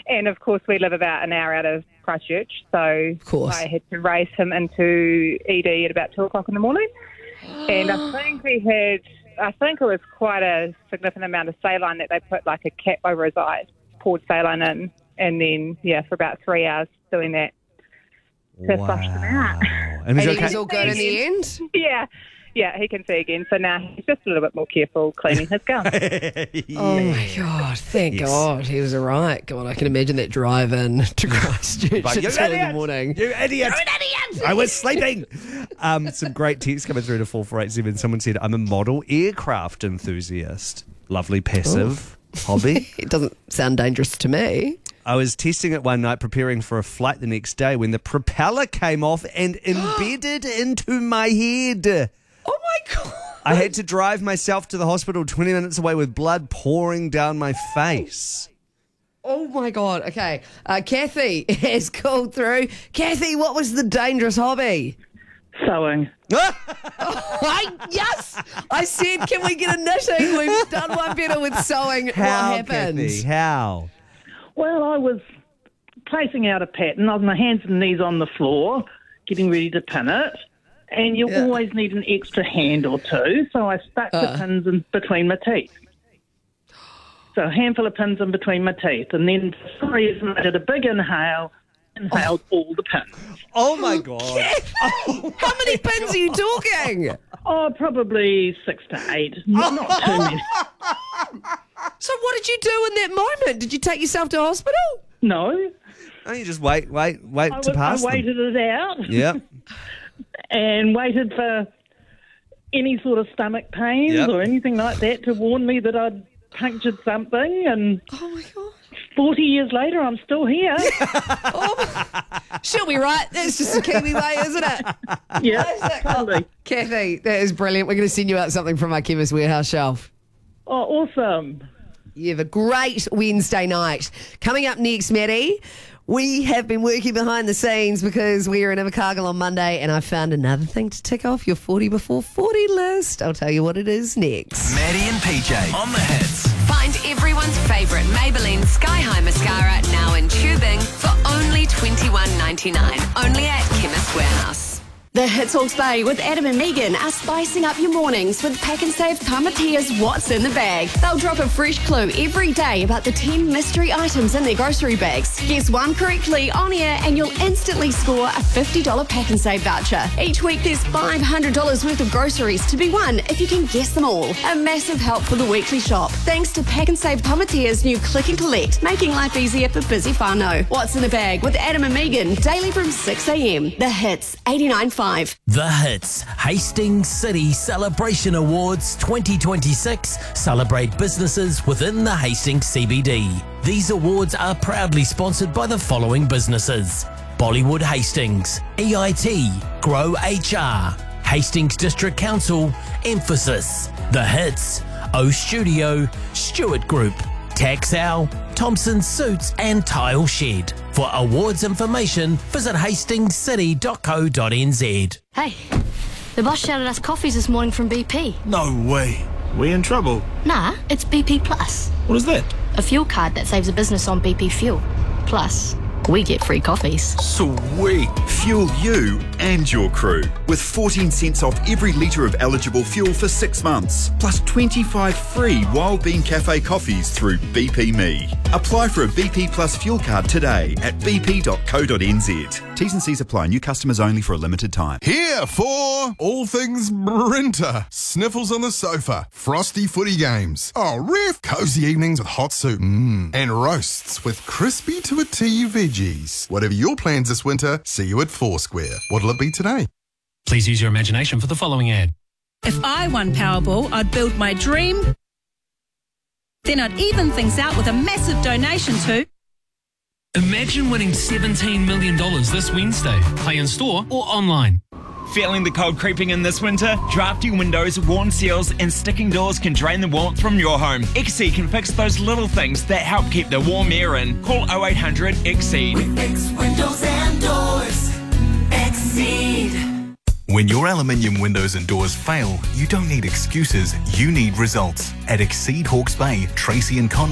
And, of course, we live about an hour out of Christchurch, so I had to race him into ED at about 2 o'clock in the morning. And I think it was quite a significant amount of saline that they put like a cap over his eyes, poured saline in, and then, for about 3 hours doing that to flush them out. And he was all good in the end? Yeah, he can see again. So now he's just a little bit more careful cleaning his gums. Oh, my God. Thank God he was all right. God, I can imagine that drive in to Christchurch at 2 in the morning. You idiot! You're an idiot! I was sleeping! Some great texts coming through to 4487. Someone said, I'm a model aircraft enthusiast. Lovely passive hobby. It doesn't sound dangerous to me. I was testing it one night, preparing for a flight the next day, when the propeller came off and embedded into my head. Oh, my God. I had to drive myself to the hospital 20 minutes away with blood pouring down my face. Oh, my God. Okay. Kathy has called through. Kathy, what was the dangerous hobby? Sewing. Yes! I said, can we get a knitting? We've done one better with sewing. What happened? Kathy, how? Well, I was placing out a pattern. I was on my hands and knees on the floor, getting ready to pin it. And you always need an extra hand or two, so I stuck the pins in between my teeth. So a handful of pins in between my teeth. And then for some reason I did a big inhaled all the pins. Oh, my God. How many pins are you talking? Oh, probably 6 to 8. Not too many. So what did you do in that moment? Did you take yourself to hospital? No. Oh, you just wait to pass I waited it out. Yeah. And waited for any sort of stomach pains or anything like that to warn me that I'd punctured something. And oh, my God. 40 years later, I'm still here. She'll be right. That's just a Kiwi way, isn't it? Yeah, totally. Kathy, that is brilliant. We're going to send you out something from our Chemist Warehouse shelf. Oh, awesome. You have a great Wednesday night. Coming up next, Maddie, we have been working behind the scenes because we are in Invercargill on Monday, and I found another thing to tick off your 40 before 40 list. I'll tell you what it is next. Maddie and PJ on the hits. Find everyone's favourite Maybelline Sky High Mascara now in tubing for only $21.99. Only at Chemist Warehouse. The Hits Hawke's Bay with Adam and Megan are spicing up your mornings with Pack and Save Tamatia's What's in the Bag. They'll drop a fresh clue every day about the 10 mystery items in their grocery bags. Guess one correctly on air and you'll instantly score a $50 Pack and Save voucher. Each week there's $500 worth of groceries to be won if you can guess them all. A massive help for the weekly shop. Thanks to Pack and Save Tamatia's new Click and Collect, making life easier for busy whānau. What's in the Bag with Adam and Megan, daily from 6 a.m. The Hits 89.5. The Hits Hastings City Celebration Awards 2026 celebrate businesses within the Hastings CBD. These awards are proudly sponsored by the following businesses: Bollywood Hastings, EIT, Grow HR, Hastings District Council, Emphasis, The Hits, O Studio, Stewart Group, Taxal, Thompson Suits and Tile Shed. For awards information, visit hastingscity.co.nz. Hey, the boss shouted us coffees this morning from BP. No way. We in trouble? Nah, it's BP Plus. What is that? A fuel card that saves a business on BP fuel. Plus, we get free coffees. Sweet. Fuel you and your crew with 14 cents off every litre of eligible fuel for 6 months, plus 25 free Wild Bean Cafe coffees through BP Me. Apply for a BP Plus fuel card today at bp.co.nz. T's and C's apply. New customers only for a limited time. Here for all things Brinter. Sniffles on the sofa. Frosty footy games. Oh, ref. Cozy evenings with hot soup. And roasts with crispy to a T veggies. Whatever your plans this winter, see you at Foursquare. What'll it be today? Please use your imagination for the following ad. If I won Powerball, I'd build my dream. Then I'd even things out with a massive donation to... Imagine winning $17 million this Wednesday. Play in store or online. Feeling the cold creeping in this winter? Drafty windows, worn seals and sticking doors can drain the warmth from your home. XC can fix those little things that help keep the warm air in. Call 0800 XCEED. We fix windows and doors. Exceed. When your aluminium windows and doors fail, you don't need excuses, you need results. At Exceed Hawke's Bay, Tracy and Conrad